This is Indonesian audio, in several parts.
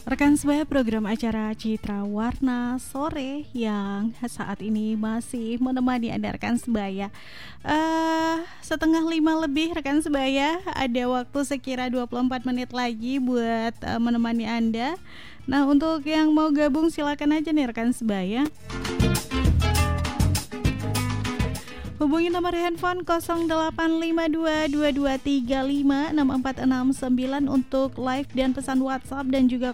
Rekan sebaya program acara Citra Warna Sore yang saat ini masih menemani Anda rekan sebaya. Setengah 5 lebih rekan sebaya, ada waktu sekira 24 menit lagi buat menemani Anda. Nah, untuk yang mau gabung silakan aja nih rekan sebaya. Hubungi nomor handphone 085222356469 untuk live dan pesan WhatsApp, dan juga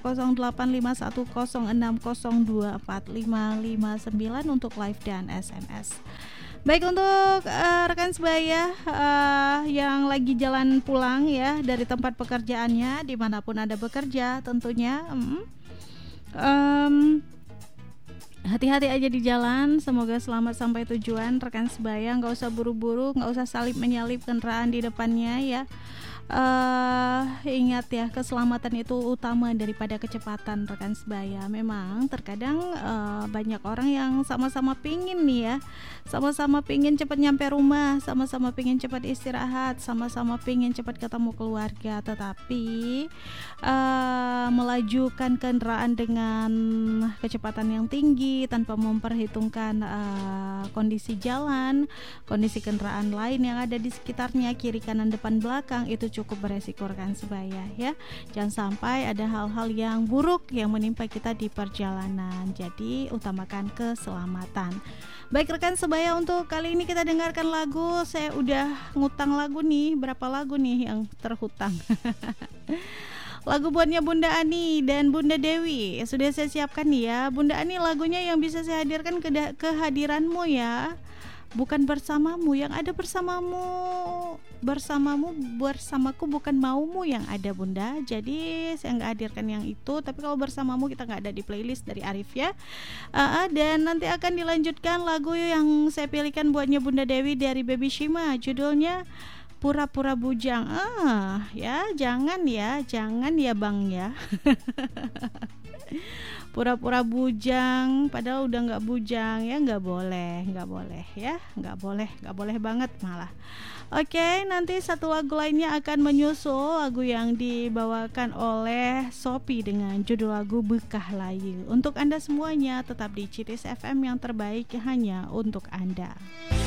085106024559 untuk live dan SMS. Baik, untuk rekan sebaya yang lagi jalan pulang ya dari tempat pekerjaannya, dimanapun Anda bekerja tentunya, hati-hati aja di jalan, semoga selamat sampai tujuan rekan sebaya. Nggak usah buru-buru, nggak usah salip menyalip kendaraan di depannya ya. Ingat ya, keselamatan itu utama daripada kecepatan rekan sebaya. Memang terkadang banyak orang yang sama-sama pingin nih ya, sama-sama pingin cepat nyampe rumah, sama-sama pingin cepat istirahat, sama-sama pingin cepat ketemu keluarga, tetapi melajukan kendaraan dengan kecepatan yang tinggi tanpa memperhitungkan kondisi jalan, kondisi kendaraan lain yang ada di sekitarnya, kiri kanan depan belakang, itu cukup beresiko rekan sebaya ya. Jangan sampai ada hal-hal yang buruk yang menimpa kita di perjalanan. Jadi utamakan keselamatan. Baik rekan sebaya, untuk kali ini kita dengarkan lagu. Saya udah ngutang lagu nih, berapa lagu nih yang terhutang. Lagu buatnya Bunda Ani dan Bunda Dewi sudah saya siapkan nih ya. Bunda Ani, lagunya yang bisa saya hadirkan kehadiranmu ya, bukan bersamamu. Yang ada bersamaku bukan maumu yang ada Bunda. Jadi saya nggak hadirkan yang itu, tapi kalau bersamamu kita nggak ada di playlist dari Arif ya. Dan nanti akan dilanjutkan lagu yang saya pilihkan buatnya Bunda Dewi dari Baby Shima, judulnya Pura-pura Bujang. Ya jangan ya bang ya. Pura-pura bujang padahal udah nggak bujang ya, nggak boleh ya, nggak boleh banget malah. Oke, nanti satu lagu lainnya akan menyusul, lagu yang dibawakan oleh Sophie dengan judul lagu Bekah Layu. Untuk Anda semuanya tetap di Citis FM yang terbaik hanya untuk Anda.